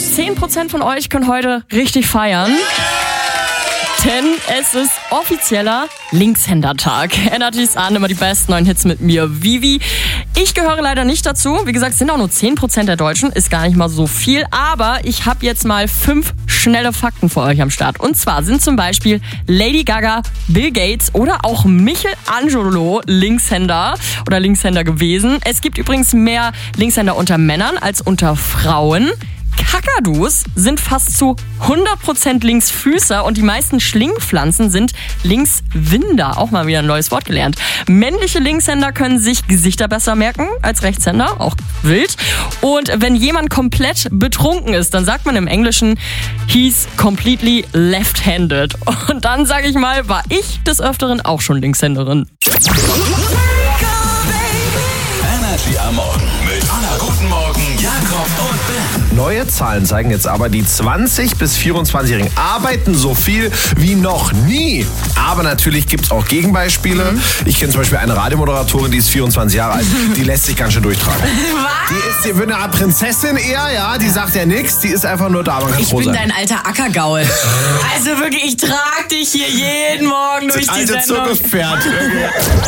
10% von euch können heute richtig feiern. Denn es ist offizieller Linkshändertag. Ändert sich's an, immer die besten neuen Hits mit mir, Vivi. Ich gehöre leider nicht dazu. Wie gesagt, es sind auch nur 10% der Deutschen. Ist gar nicht mal so viel. Aber ich habe jetzt mal 5 schnelle Fakten für euch am Start. Und zwar sind zum Beispiel Lady Gaga, Bill Gates oder auch Michelangelo Linkshänder oder Linkshänder gewesen. Es gibt übrigens mehr Linkshänder unter Männern als unter Frauen. Kakadus sind fast zu 100% Linksfüßer und die meisten Schlingpflanzen sind Linkswinder. Auch mal wieder ein neues Wort gelernt. Männliche Linkshänder können sich Gesichter besser merken als Rechtshänder, auch wild. Und wenn jemand komplett betrunken ist, dann sagt man im Englischen, he's completely left-handed. Und dann, sage ich mal, war ich des Öfteren auch schon Linkshänderin. Energy am Morgen mit Anna. Guten Morgen, Jakob und Ben. Neue Zahlen zeigen jetzt aber, die 20- bis 24-Jährigen arbeiten so viel wie noch nie. Aber natürlich gibt es auch Gegenbeispiele. Ich kenne zum Beispiel eine Radiomoderatorin, die ist 24 Jahre alt. Die lässt sich ganz schön durchtragen. Was? Die wird eine Art Prinzessin eher, ja. Die sagt ja nichts, die ist einfach nur da. Man kann Ich bin dein alter Ackergaul. Also wirklich, ich trage dich hier jeden Morgen durch die alte Sendung. Zirkuspferd.